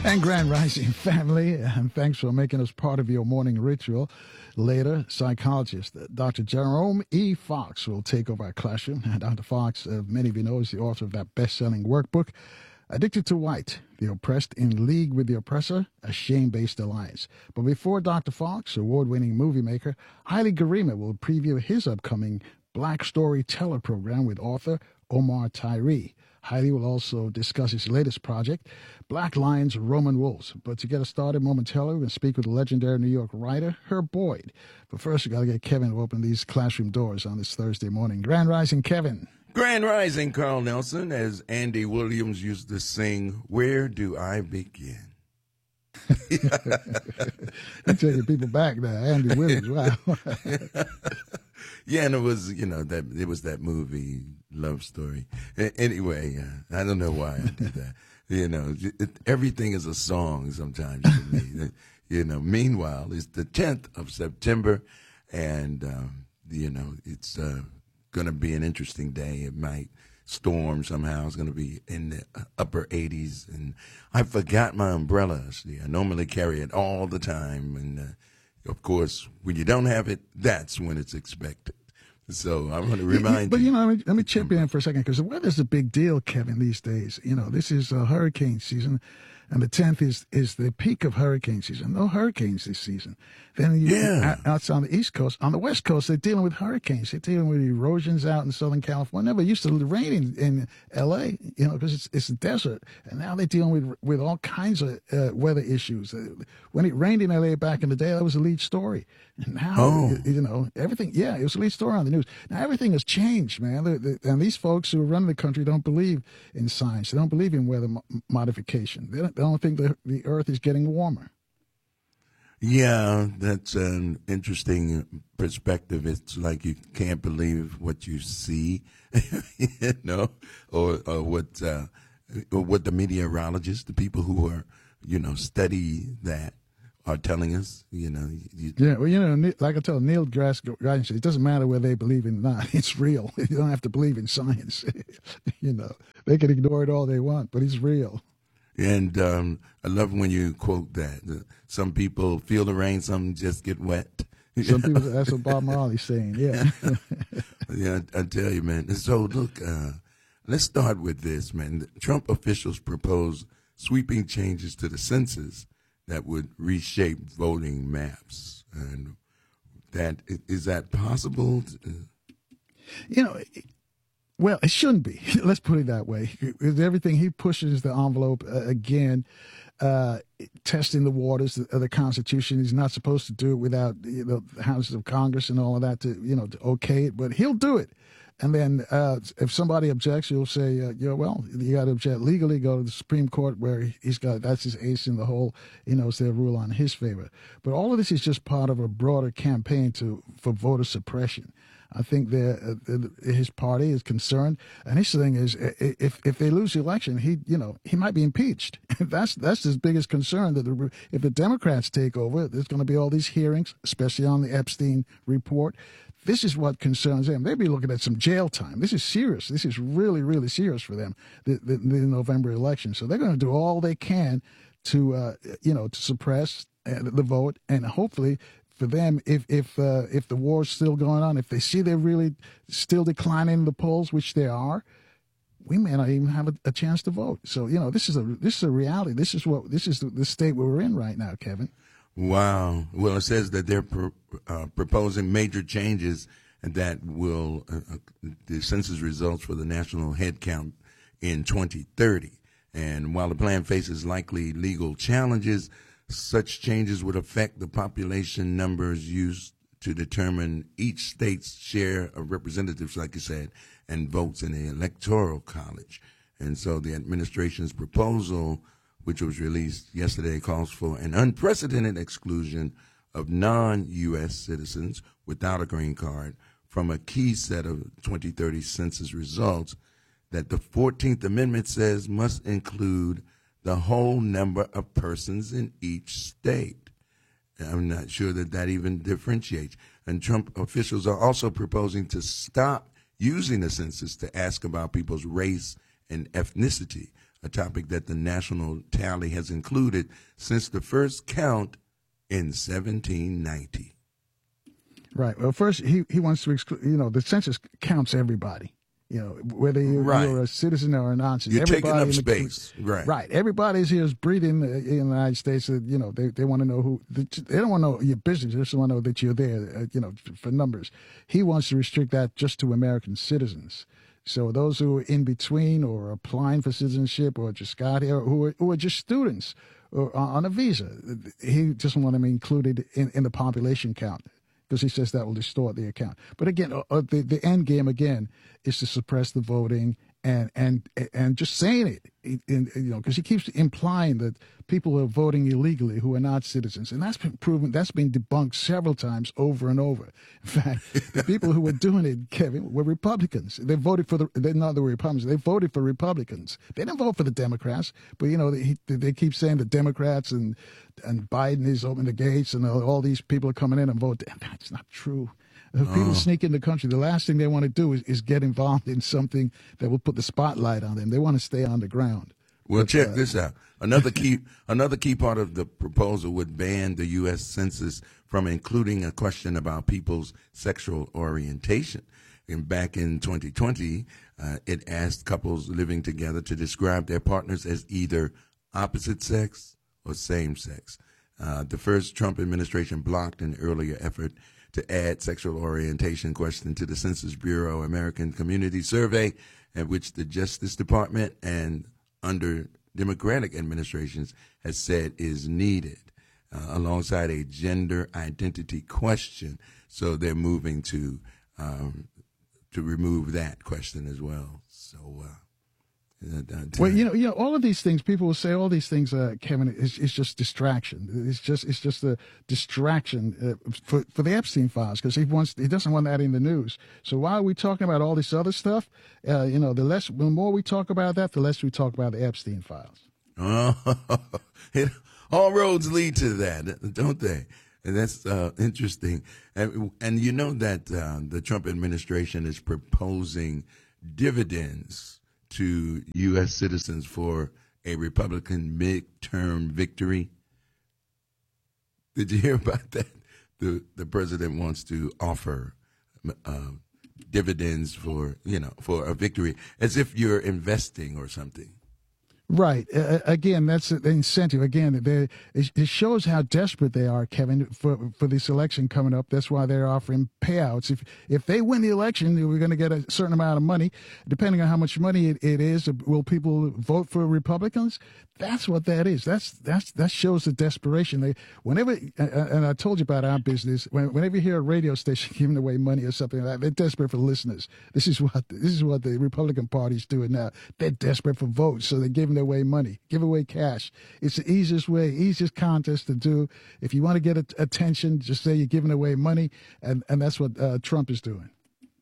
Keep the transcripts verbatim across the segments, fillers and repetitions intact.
And Grand Rising family, and thanks for making us part of your morning ritual. Later, psychologist Doctor Jerome E. Fox will take over our classroom. Doctor Fox, uh, many of you know, is the author of that best-selling workbook, Addicted to White, The Oppressed in League with the Oppressor, A Shame-Based Alliance. But before Doctor Fox, award-winning movie maker, Haile Garima will preview his upcoming Black Storyteller program with author Omar Tyree. Haile will also discuss his latest project, Black Lions, Roman Wolves. But to get us started momentarily, we're going to speak with the legendary New York writer, Herb Boyd. But first, we got to get Kevin to open these classroom doors on this Thursday morning. Grand Rising, Kevin. Grand Rising, Carl Nelson. As Andy Williams used to sing, where do I begin? You're taking people back there, Andy Williams. Wow. Yeah, and it was, you know, that it was that movie, Love Story. Anyway, uh, I don't know why I did that. You know, it, everything is a song sometimes to me. You know, meanwhile, it's the tenth of September, and, um, you know, it's uh, going to be an interesting day. It might storm somehow. It's going to be in the upper eighties, and I forgot my umbrella. See, I normally carry it all the time, and uh, of course, when you don't have it, that's when it's expected. So I'm going to remind but, you. But, you know, let me, let me chip in for a second, because the weather's a big deal, Kevin, these days. You know, this is uh, hurricane season, and the tenth is, is the peak of hurricane season. No hurricanes this season. Then you, yeah. out on the East Coast, on the West Coast, they're dealing with hurricanes. They're dealing with erosions out in Southern California. Never used to rain in, in L A, you know, because it's it's a desert. And now they're dealing with with all kinds of uh, weather issues. When it rained in L A back in the day, that was the lead story. And now, oh. you, you know, everything, yeah, it was the lead story on the news. Now everything has changed, man. They're, they're, and these folks who are running the country don't believe in science. They don't believe in weather mo- modification. They don't, they don't think the, the earth is getting warmer. Yeah, that's an interesting perspective. It's like you can't believe what you see, you know, or, or what uh, or what the meteorologists, the people who are, you know, study that, are telling us. You know, you, yeah. Well, you know, like I tell Neil deGrasse Tyson, it doesn't matter whether they believe in it or not. It's real. You don't have to believe in science. You know, they can ignore it all they want, but it's real. And um, I love when you quote that. Some people feel the rain, some just get wet. Some people, that's what Bob Marley's saying, yeah. Yeah, I, I tell you, man. So, look, uh, let's start with this, man. Trump officials propose sweeping changes to the census that would reshape voting maps. And that is that possible? You know, well, it shouldn't be. Let's put it that way. Everything he pushes the envelope uh, again, uh, testing the waters of the Constitution. He's not supposed to do it without you know the houses of Congress and all of that to you know to okay it, but he'll do it. And then uh, if somebody objects, he'll say, uh, "Yeah, well, you got to object legally. Go to the Supreme Court, where he's got that's his ace in the hole. You know, it's their rule on his favor." But all of this is just part of a broader campaign to for voter suppression. I think uh, his party is concerned, and his thing is, if if they lose the election, he you know he might be impeached. that's that's his biggest concern. That the, if the Democrats take over, there's going to be all these hearings, especially on the Epstein report. This is what concerns them. They'd be looking at some jail time. This is serious. This is really, really serious for them, the, the, the November election. So they're going to do all they can to, uh, you know, to suppress the vote, and hopefully for them, if if uh, if the war's still going on, if they see they're really still declining in the polls, which they are, we may not even have a, a chance to vote. So you know, this is a this is a reality. This is what this is the, the state where we're in right now, Kevin. Wow. Well, it says that they're pro- uh, proposing major changes that will uh, the census results for the national head count in twenty thirty. And while the plan faces likely legal challenges, such changes would affect the population numbers used to determine each state's share of representatives, like you said, and votes in the Electoral College. And so the administration's proposal, which was released yesterday, calls for an unprecedented exclusion of non-U S citizens without a green card from a key set of twenty thirty census results that the fourteenth Amendment says must include the whole number of persons in each state. I'm not sure that that even differentiates. And Trump officials are also proposing to stop using the census to ask about people's race and ethnicity. a topic that the national tally has included since the first count in seventeen ninety. Right. Well, first, he, he wants to exclude, you know, the census counts everybody. You know, whether you're, right. you're a citizen or a non-citizen. You're taking up the, space. Right. Right. Everybody's here is breathing in the United States. Uh, you know, they, they want to know who, they don't want to know your business. They just want to know that you're there, uh, you know, for numbers. He wants to restrict that just to American citizens. So those who are in between or applying for citizenship or just got here, who are, who are just students or on a visa, he doesn't want them included in, in the population count, because he says that will distort the account. But again, uh, the, the end game, again, is to suppress the voting and and and just saying it, in, in, you know, because he keeps implying that people are voting illegally who are not citizens. And that's been proven, that's been debunked several times over and over. In fact, the people who were doing it, Kevin, were Republicans. They voted for the, they're not the Republicans, they voted for Republicans. They didn't vote for the Democrats, but, you know, they, they keep saying the Democrats and, and Biden is opening the gates and all, all these people are coming in and vote. That's not true. If people oh. sneak in the country, the last thing they want to do is, is get involved in something that will put the spotlight on them. They want to stay on the ground. Well, but, check uh, this out. Another key another key part of the proposal would ban the U S Census from including a question about people's sexual orientation. And back in twenty twenty, uh, it asked couples living together to describe their partners as either opposite sex or same sex. Uh, the first Trump administration blocked an earlier effort to add sexual orientation question to the Census Bureau American Community Survey, at which the Justice Department and under Democratic administrations has said is needed, uh, alongside a gender identity question. So they're moving to um, to remove that question as well. So. Uh, Well, you know, you know, all of these things, people will say all these things, uh, Kevin, is it's just distraction. It's just, it's just a distraction uh, for for the Epstein files, because he wants, he doesn't want that in the news. So why are we talking about all this other stuff? Uh, you know, the less, the more we talk about that, the less we talk about the Epstein files. Oh, it, all roads lead to that, don't they? And that's uh, interesting. And, and you know that uh, the Trump administration is proposing dividends to U S citizens for a Republican midterm victory. Did you hear about that? The the president wants to offer uh, dividends for, you know, for a victory, as if you're investing or something. Right. Uh, again, that's the incentive. Again, they, it shows how desperate they are, Kevin, for for this election coming up. That's why they're offering payouts. If if they win the election, we're going to get a certain amount of money. Depending on how much money it, it is, will people vote for Republicans? That's what that is. That's that's that shows the desperation. They whenever, and I told you about our business. Whenever you hear a radio station giving away money or something like that, they're desperate for listeners. This is what this is what the Republican Party's doing now. They're desperate for votes, so they're giving away money, give away cash. It's the easiest way, easiest contest to do. If you want to get a- attention, just say you're giving away money, and, and that's what uh, Trump is doing.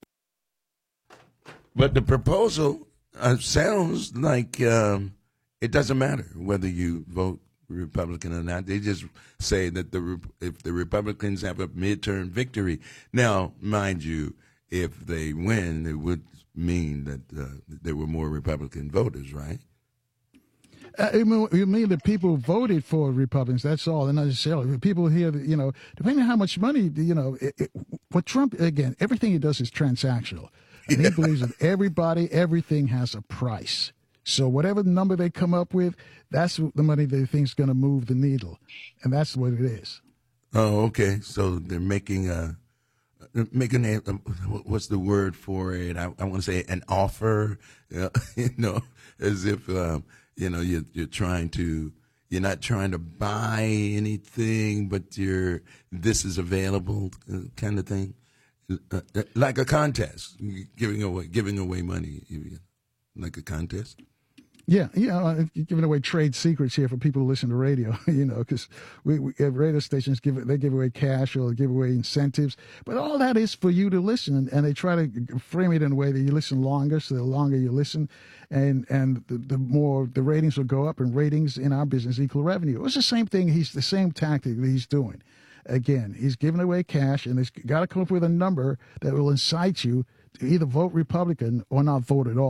But the proposal uh, sounds like um, it doesn't matter whether you vote Republican or not. They just say that the if the Republicans have a midterm victory. Now, mind you, if they win, it would mean that uh, there were more Republican voters, right? Uh, you mean, you mean the people voted for Republicans? That's all. And not necessarily people here. You know, depending on how much money. You know, it, it, what Trump again. Everything he does is transactional. And he believes that everybody, everything has a price. So whatever number they come up with, that's the money they think is going to move the needle, and that's what it is. Oh, okay. So they're making a making a what's the word for it? I, I want to say an offer. Uh, you know, as if um, you know you're, you're trying to. You're not trying to buy anything, but you're this is available, uh, kind of thing. Uh, like a contest, giving away giving away money, like a contest. Yeah, you know, giving away trade secrets here for people who listen to radio, you know, because we, we radio stations give they give away cash or give away incentives, but all that is for you to listen, and, and they try to frame it in a way that you listen longer, so the longer you listen, and and the, the more the ratings will go up, and ratings in our business equal revenue. It's the same thing. He's the same tactic that he's doing. Again, he's giving away cash, and he's got to come up with a number that will incite you to either vote Republican or not vote at all.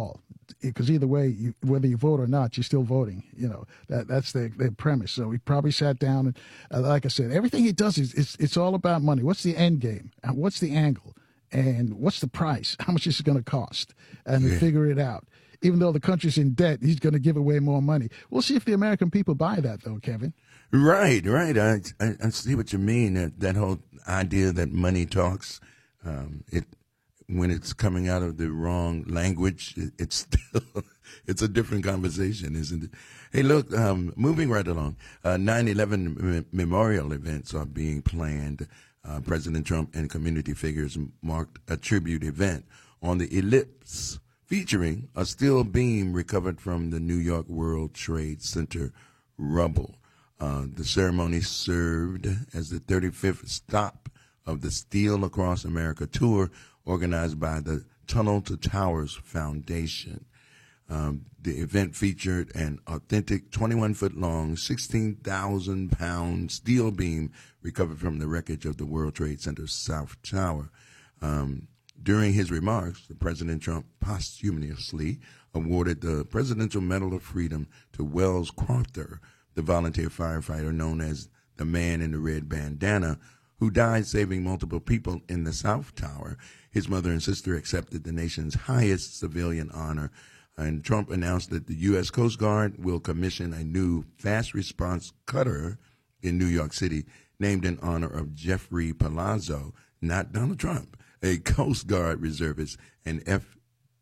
because either way, you, whether you vote or not, you're still voting. You know, that that's their, their premise. So he probably sat down and, uh, like I said, everything he does is it's, it's all about money. What's the end game? What's the angle? And what's the price? How much is it going to cost? And yeah. figure it out. Even though the country's in debt, he's going to give away more money. We'll see if the American people buy that, though, Kevin. Right, right. I, I, I see what you mean. That, that whole idea that money talks, um, it when it's coming out of the wrong language, it, it's still it's a different conversation, isn't it? Hey, look, um, moving right along, uh, nine eleven m- memorial events are being planned. Uh, President Trump and community figures marked a tribute event on the Ellipse, featuring a steel beam recovered from the New York World Trade Center rubble. Uh, the ceremony served as the thirty-fifth stop of the Steel Across America tour organized by the Tunnel to Towers Foundation. Um, the event featured an authentic twenty-one foot long, sixteen thousand pound steel beam recovered from the wreckage of the World Trade Center South Tower. Um, during his remarks, the President Trump posthumously awarded the Presidential Medal of Freedom to Wells Crowther, the volunteer firefighter known as the Man in the Red Bandana, who died saving multiple people in the South Tower. His mother and sister accepted the nation's highest civilian honor, and Trump announced that the U S Coast Guard will commission a new fast response cutter in New York City named in honor of Jeffrey Palazzo, not Donald Trump, a Coast Guard reservist and F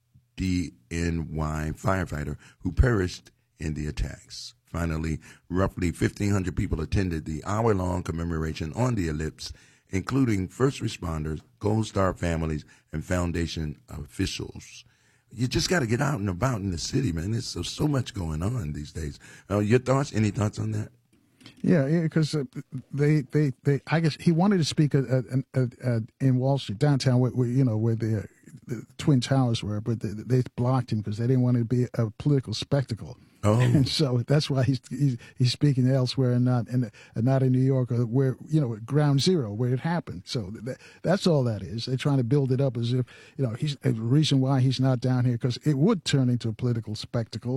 D N Y firefighter who perished in the attacks. Finally, roughly fifteen hundred people attended the hour-long commemoration on the Ellipse, including first responders, Gold Star families, and Foundation officials. You just got to get out and about in the city, man. There's so, so much going on these days. Uh, your thoughts? Any thoughts on that? Yeah, because yeah, uh, they, they, they, I guess he wanted to speak at, at, at, at, in Wall Street, downtown, where, where you know, where the, uh, the Twin Towers were, but they, they blocked him because they didn't want it to be a political spectacle. Oh. And so that's why he's he's, he's speaking elsewhere and not in and not in New York, or where, you know, ground zero where it happened. So that, that's all that is. They're trying to build it up as if, you know, he's the reason why he's not down here, because it would turn into a political spectacle.